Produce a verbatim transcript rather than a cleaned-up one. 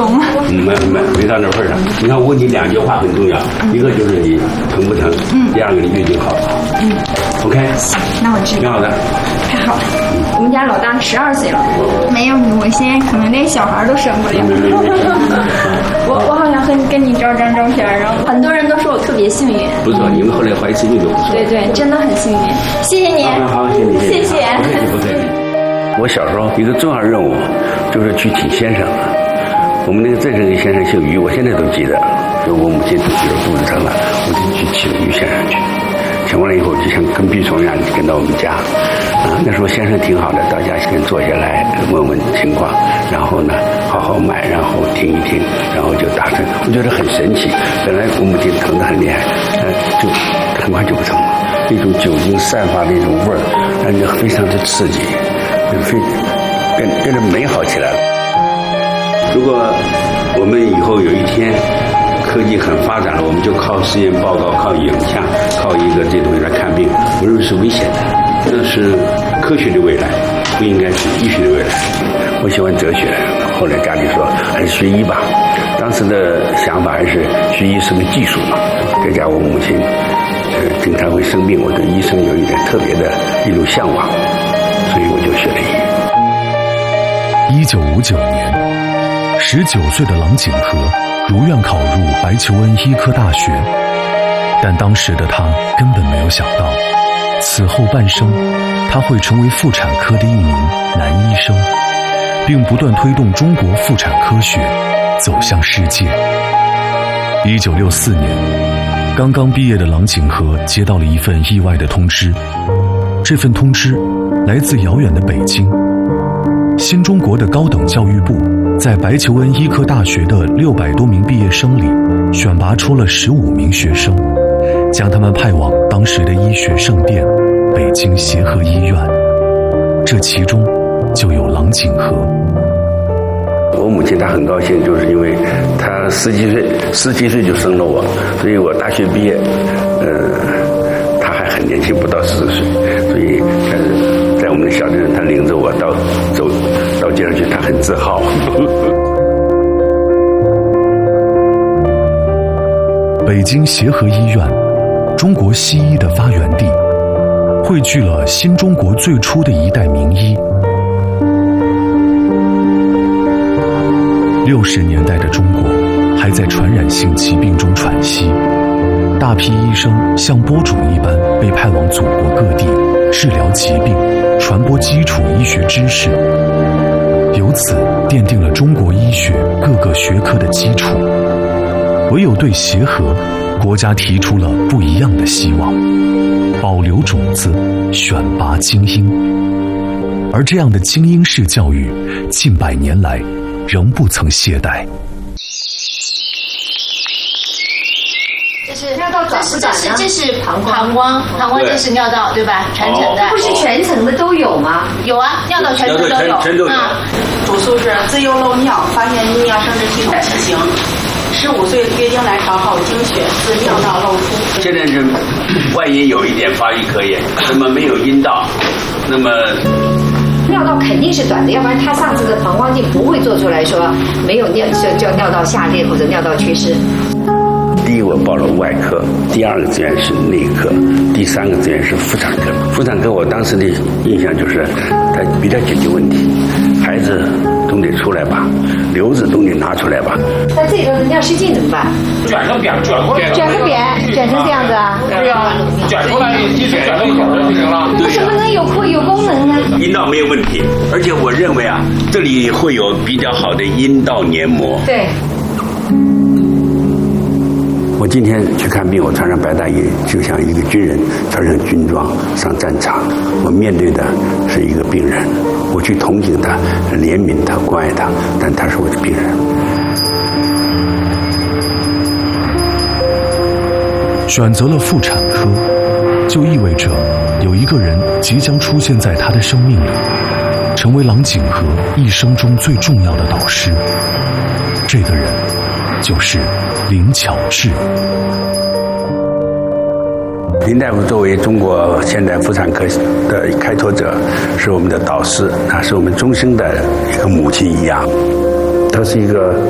功吗？ 嗯，没没没到那份上。你看，我问你两句话很重要，一个就是你疼不疼，嗯，第二个你月经好不好，嗯 ，OK。 行，那我知道。 挺好的， 太好了。我们家老大十二岁了，没有你，我现在可能连小孩都生不了。我我好像和你跟你照张照片，然后很多人都说我特别幸运。 不错，你们后来怀一次孕都不错。 对对，真的很幸运，谢谢你。 好，谢谢， 谢谢。 不客气，不客气。我小时候一个重要任务就是去请先生。我们那个郑生先生姓于，我现在都记得。我母亲肚子肚子疼了，我就去请于先生去。请完了以后，就像跟屁虫一样跟到我们家。啊，那时候先生挺好的，大家先坐下来问问情况，然后呢好好买，然后听一听，然后就打针。我觉得很神奇。本来我母亲疼得很厉害，呃，就很快就不疼了。那种酒精散发的那种味儿，让人非常的刺激，非变变得美好起来了。如果我们以后有一天科技很发展了，我们就靠实验报告、靠影像、靠一个这东西来看病，我认为是危险的。这是科学的未来，不应该是医学的未来。我喜欢哲学，后来家里说还是学医吧。当时的想法还是学医是个技术嘛。再加我母亲呃经常会生病，我对医生有一点特别的一种向往，所以我就学了医。一九五九年，十九岁的郎景和如愿考入白求恩医科大学，但当时的他根本没有想到，此后半生他会成为妇产科的一名男医生，并不断推动中国妇产科学走向世界。一九六四年，刚刚毕业的郎景和接到了一份意外的通知，这份通知来自遥远的北京。新中国的高等教育部在白求恩医科大学的六百多名毕业生里选拔出了十五名学生，将他们派往当时的医学圣殿北京协和医院，这其中就有郎景和。 我母亲她很高兴，就是因为她十几岁十七岁就生了我，所以我大学毕业，呃，她还很年轻，不到四十岁，所以但是在我们的小镇，她领着我到走到街上去，她很自豪。 北京协和医院，中国西医的发源地，汇聚了新中国最初的一代名医。六十年代的中国还在传染性疾病中喘息，大批医生像播种一般被派往祖国各地治疗疾病，传播基础医学知识，由此奠定了中国医学各个学科的基础。唯有对协和，国家提出了不一样的希望，保留种子，选拔精英。而这样的精英式教育，近百年来仍不曾懈怠。 这是尿道转不转呢？这是膀胱，膀胱，膀胱这是尿道，对吧？全程的， 不是全程的都有吗？ 有啊，尿道全程都有。 全都有。 主诉是自由漏尿，发现泌尿生殖系统畸形。十五岁月经来潮后经血自尿道漏出。 现在是万一有一点发育可以，那么没有阴道，那么尿道肯定是短的，要不然他上次的膀胱镜不会做出来说没有尿叫尿道下裂或者尿道缺失。 第一我报了外科，第二个志愿是内科，第三个志愿是妇产科。妇产科我当时的印象就是它比较解决问题，孩子总得出来吧，瘤子总得拿出来吧。 那这个尿失禁怎么办？ 卷个扁，卷过来， 卷个扁，卷成这样子啊？ 对啊，卷出来，即使卷到一口就行了。 为什么能有功有功能呢？ 阴道没有问题，而且我认为啊，这里会有比较好的阴道黏膜。 对。 我今天去看病，我穿上白大衣，就像一个军人穿上军装上战场。我面对的是一个病人，我去同情他、怜悯他、关爱他，但他是我的病人。 选择了妇产科，就意味着有一个人即将出现在他的生命里，成为郎景和一生中最重要的导师。这个人就是林巧稚。 林大夫作为中国现代妇产科的开拓者，是我们的导师，他是我们终生的一个母亲一样。他是一个